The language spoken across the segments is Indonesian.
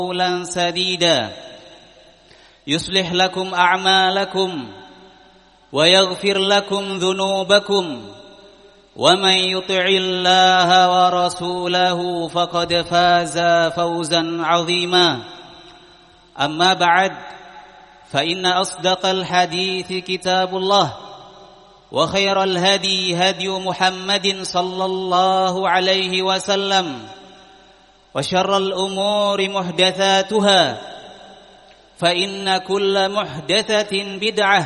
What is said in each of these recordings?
قولا سديدا يصلح لكم أعمالكم ويغفر لكم ذنوبكم ومن يطع الله ورسوله فقد فاز فوزا عظيما أما بعد فإن أصدق الحديث كتاب الله وخير الهدي هدي محمد صلى الله عليه وسلم وشر الأمور محدثاتها فإن كل محدثة بدعة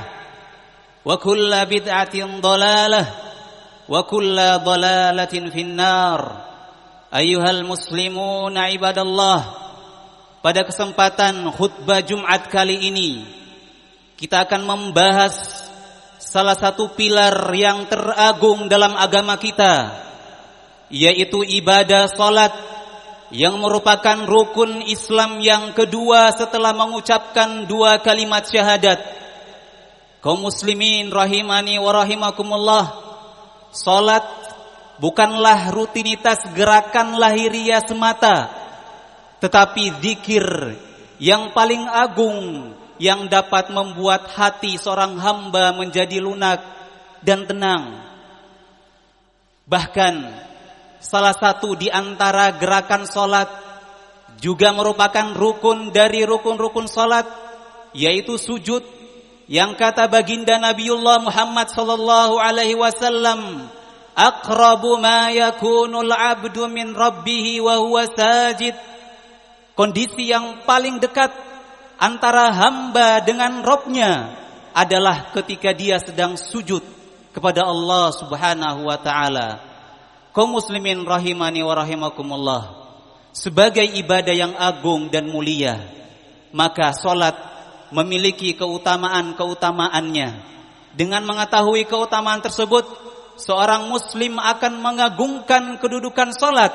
وكل بدعة ضلالة وكل ضلالة في النار أيها المسلمون عباد الله. Pada kesempatan khutbah Jumat kali ini kita akan membahas salah satu pilar yang teragung dalam agama kita, yaitu ibadah salat yang merupakan rukun Islam yang kedua setelah mengucapkan dua kalimat syahadat. Kaum muslimin rahimani wa rahimakumullah, salat bukanlah rutinitas gerakan lahiriah semata, tetapi zikir yang paling agung yang dapat membuat hati seorang hamba menjadi lunak dan tenang. Bahkan salah satu di antara gerakan salat juga merupakan rukun dari rukun-rukun salat, yaitu sujud, yang kata baginda Nabiullah Muhammad sallallahu alaihi wasallam, aqrabu ma yakunul 'abdu min rabbih wa huwa sajid. Kondisi yang paling dekat antara hamba dengan Rabb-Nya adalah ketika dia sedang sujud kepada Allah Subhanahu wa taala. Kaum muslimin rahimani wa rahimakumullah, sebagai ibadah yang agung dan mulia, maka salat memiliki keutamaan-keutamaannya. Dengan mengetahui keutamaan tersebut, seorang muslim akan mengagungkan kedudukan salat.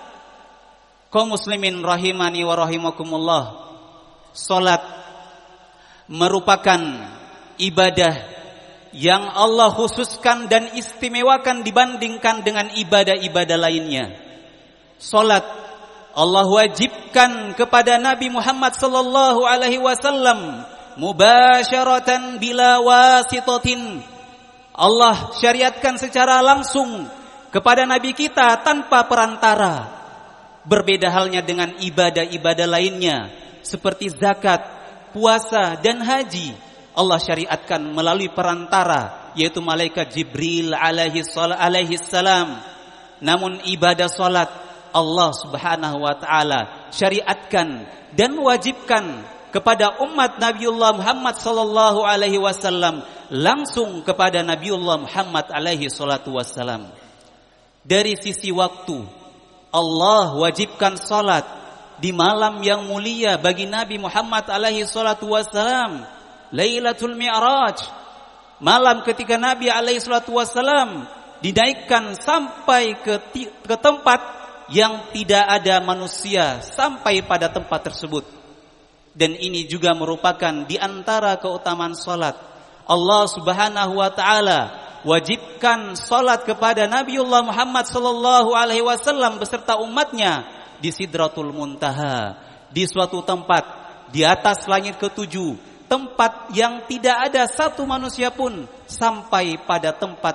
Kaum muslimin rahimani wa rahimakumullah, salat merupakan ibadah yang Allah khususkan dan istimewakan dibandingkan dengan ibadah-ibadah lainnya. Salat Allah wajibkan kepada Nabi Muhammad sallallahu alaihi wasallam mubasyaratan bila wasitatin. Allah syariatkan secara langsung kepada Nabi kita tanpa perantara. Berbeda halnya dengan ibadah-ibadah lainnya seperti zakat, puasa dan haji. Allah syariatkan melalui perantara, yaitu malaikat Jibril alaihi salam. Namun ibadah salat Allah Subhanahu wa taala syariatkan dan wajibkan kepada umat Nabiullah Muhammad sallallahu alaihi wasallam, langsung kepada Nabiullah Muhammad alaihi salatu wasallam. Dari sisi waktu, Allah wajibkan salat di malam yang mulia bagi Nabi Muhammad alaihi salatu wasallam, Lailatul Mi'raj, malam ketika Nabi alaihi salatu wasallam dinaikkan sampai ke tempat yang tidak ada manusia sampai pada tempat tersebut. Dan ini juga merupakan di antara keutamaan salat. Allah Subhanahu wa taala wajibkan salat kepada Nabiullah Muhammad sallallahu alaihi wasallam beserta umatnya di Sidratul Muntaha, di suatu tempat di atas langit ketujuh, tempat yang tidak ada satu manusia pun sampai pada tempat